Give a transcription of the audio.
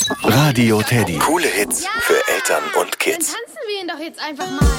Radio Teddy. Coole Hits für Eltern und Kids. Dann tanzen wir ihn doch jetzt einfach mal.